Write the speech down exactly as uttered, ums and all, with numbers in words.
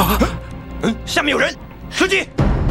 啊！嗯，下面有人，追击！